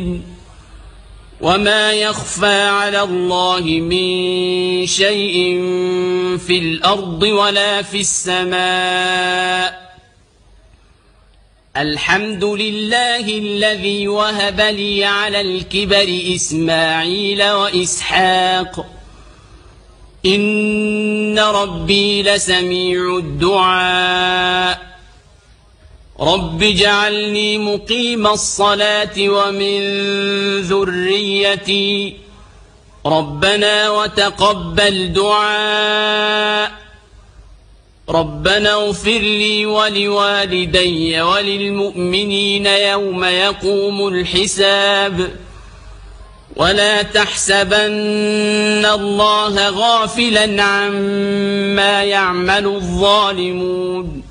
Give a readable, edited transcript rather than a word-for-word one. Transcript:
وما يخفى على الله من شيء في الأرض ولا في السماء. الحمد لله الذي وهب لي على الكبر إسماعيل وإسحاق إن ربي لسميع الدعاء. رب اجعلني مقيم الصلاة ومن ذريتي ربنا وتقبل دعاء. ربنا اغفر لي ولوالدي وللمؤمنين يوم يقوم الحساب. ولا تحسبن الله غافلا عما يعمل الظالمون